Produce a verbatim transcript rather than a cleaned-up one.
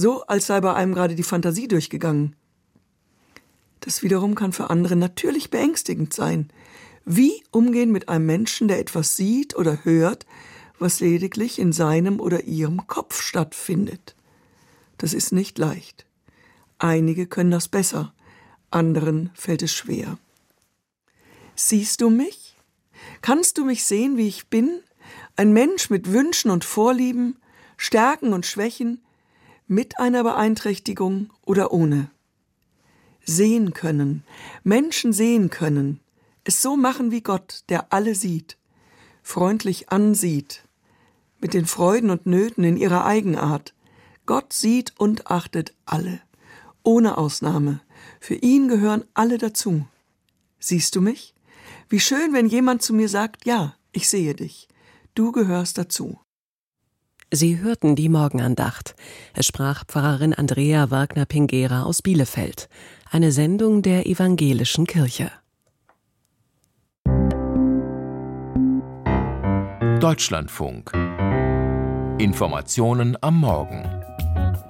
so als sei bei einem gerade die Fantasie durchgegangen. Das wiederum kann für andere natürlich beängstigend sein. Wie umgehen mit einem Menschen, der etwas sieht oder hört, was lediglich in seinem oder ihrem Kopf stattfindet? Das ist nicht leicht. Einige können das besser, anderen fällt es schwer. Siehst du mich? Kannst du mich sehen, wie ich bin? Ein Mensch mit Wünschen und Vorlieben, Stärken und Schwächen, mit einer Beeinträchtigung oder ohne. Sehen können, Menschen sehen können, es so machen wie Gott, der alle sieht, freundlich ansieht, mit den Freuden und Nöten in ihrer Eigenart. Gott sieht und achtet alle, ohne Ausnahme. Für ihn gehören alle dazu. Siehst du mich? Wie schön, wenn jemand zu mir sagt, ja, ich sehe dich. Du gehörst dazu. Sie hörten die Morgenandacht. Es sprach Pfarrerin Andrea Wagner-Pingera aus Bielefeld. Eine Sendung der Evangelischen Kirche. Deutschlandfunk. Informationen am Morgen.